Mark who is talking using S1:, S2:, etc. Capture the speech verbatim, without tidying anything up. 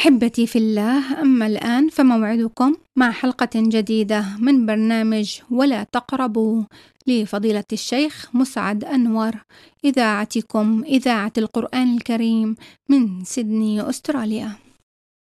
S1: أحبتي في الله، أما الآن فموعدكم مع حلقة جديدة من برنامج ولا تقربوا لفضيلة الشيخ مسعد أنور، إذاعتكم إذاعة القرآن الكريم من سيدني أستراليا.